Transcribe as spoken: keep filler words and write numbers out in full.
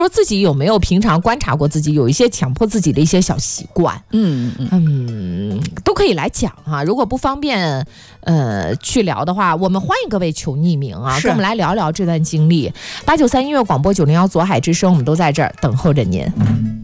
说自己有没有平常观察过自己有一些强迫自己的一些小习惯？ 嗯嗯嗯，都可以来讲哈。如果不方便呃去聊的话，我们欢迎各位求匿名啊，跟我们来聊聊这段经历。八九三音乐广播九零幺左海之声，我们都在这儿等候着您。